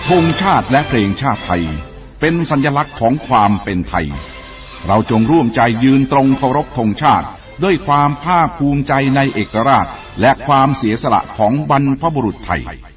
ธงชาติและเพลงชาติไทยเป็นสัญลักษณ์ของความเป็นไทยเราจงร่วมใจยืนตรงเคารพธงชาติด้วยความภาคภูมิใจในเอกราชและความเสียสละของบรรพบุรุษไทย